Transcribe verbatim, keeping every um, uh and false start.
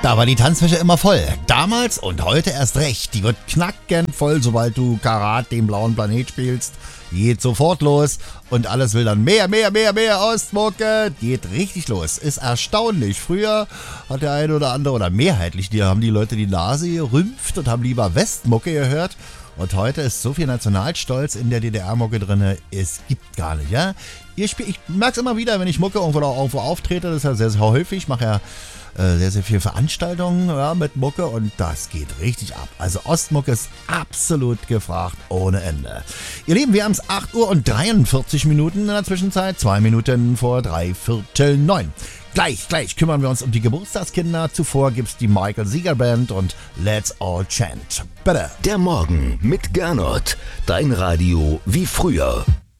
Da war die Tanzfläche immer voll. Damals und heute erst recht. Die wird knackend voll, sobald du Karat, den blauen Planet spielst. Geht sofort los und alles will dann mehr, mehr, mehr, mehr Ostmucke. Geht richtig los. Ist erstaunlich. Früher hat der eine oder andere, oder mehrheitlich, die haben die Leute die Nase gerümpft und haben lieber Westmucke gehört. Und heute ist so viel Nationalstolz in der D D R-Mucke drin, es gibt gar nicht, ja. Ihr spielt, ich merke es immer wieder, wenn ich Mucke irgendwo, irgendwo auftrete, das ist ja sehr, sehr häufig. Ich mache ja äh, sehr, sehr viele Veranstaltungen ja, mit Mucke und das geht richtig ab. Also Ostmucke ist absolut gefragt ohne Ende. Ihr Lieben, wir haben es acht Uhr und dreiundvierzig Minuten in der Zwischenzeit, zwei Minuten vor drei Viertel neun. Gleich, gleich kümmern wir uns um die Geburtstagskinder. Zuvor gibt's die Michael Sieger Band und Let's All Chant. Bitte. Der Morgen mit Gernot. Dein Radio wie früher.